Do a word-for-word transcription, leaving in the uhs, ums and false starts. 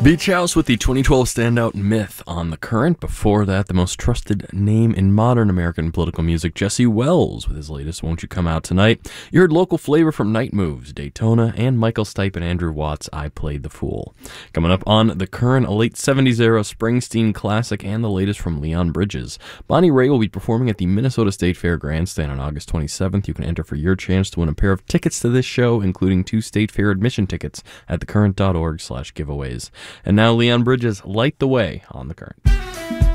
Beach House with the twenty twelve standout Myth on The Current. Before that, the most trusted name in modern American political music, Jesse Wells, with his latest Won't You Come Out Tonight. You heard local flavor from Night Moves, Daytona, and Michael Stipe and Andrew Watts' I Played the Fool. Coming up on The Current, a late seventies era Springsteen classic and the latest from Leon Bridges. Bonnie Raitt will be performing at the Minnesota State Fair Grandstand on August twenty-seventh. You can enter for your chance to win a pair of tickets to this show, including two State Fair admission tickets at thecurrent dot org slash giveaways. And now Leon Bridges, Light the Way on The Current.